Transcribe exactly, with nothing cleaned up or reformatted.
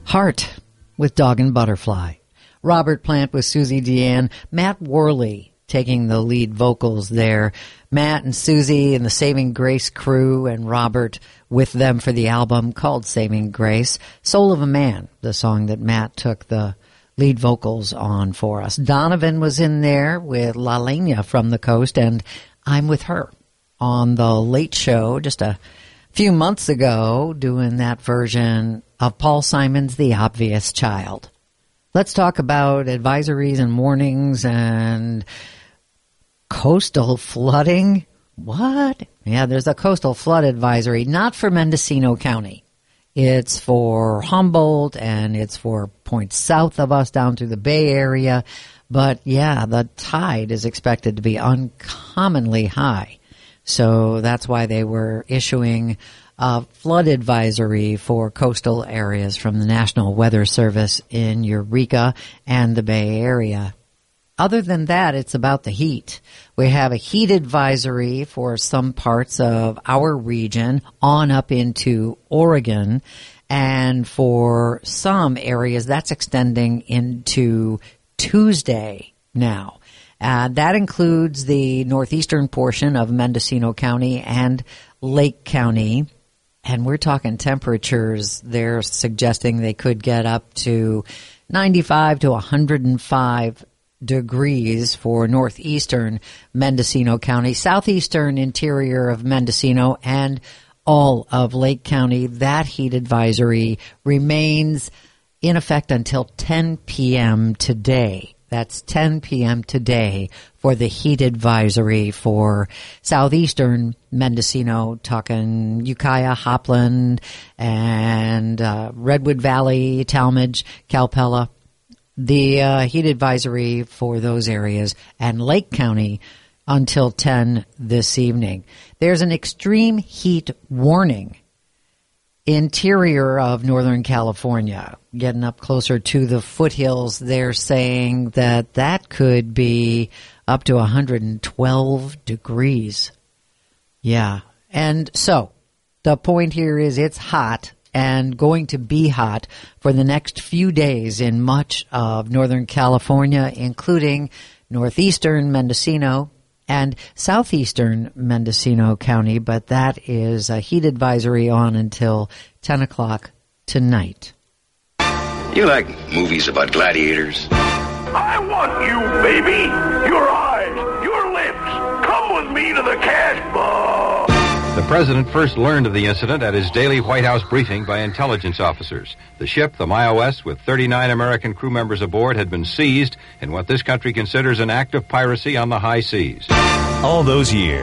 Heart with Dog and Butterfly. Robert Plant with Susie Deanne. Matt Worley taking the lead vocals there. Matt and Susie and the Saving Grace crew, and Robert with them for the album called Saving Grace. Soul of a Man, the song that Matt took the lead vocals on for us. Donovan was in there with La Leña from the Coast, and I'm with her on the Late Show just a few months ago doing that version of Paul Simon's The Obvious Child. Let's talk about advisories and warnings and coastal flooding. What? Yeah, there's a coastal flood advisory, not for Mendocino County. It's for Humboldt, and it's for points south of us down through the Bay Area. But, yeah, the tide is expected to be uncommonly high. So that's why they were issuing a flood advisory for coastal areas from the National Weather Service in Eureka and the Bay Area. Other than that, it's about the heat. We have a heat advisory for some parts of our region on up into Oregon. And for some areas, that's extending into Tuesday now. Uh, that includes the northeastern portion of Mendocino County and Lake County. And we're talking temperatures. They're suggesting they could get up to ninety-five to one hundred five degrees for northeastern Mendocino County, southeastern interior of Mendocino, and all of Lake County. That heat advisory remains in effect until ten p.m. today. That's ten p.m. today for the heat advisory for southeastern Mendocino, talking Ukiah, Hopland, and uh, Redwood Valley, Talmadge, Calpella. The uh, heat advisory for those areas, and Lake County until ten this evening. There's an extreme heat warning interior of Northern California, getting up closer to the foothills. They're saying that that could be up to one hundred twelve degrees. Yeah. And so the point here is it's hot and going to be hot for the next few days in much of Northern California, including northeastern Mendocino and southeastern Mendocino County, but that is a heat advisory on until ten o'clock tonight. You like movies about gladiators? I want you, baby. Your eyes, your lips. Come with me to the cash bar. The president first learned of the incident at his daily White House briefing by intelligence officers. The ship, the Mayaoest, with thirty-nine American crew members aboard, had been seized in what this country considers an act of piracy on the high seas. All those years.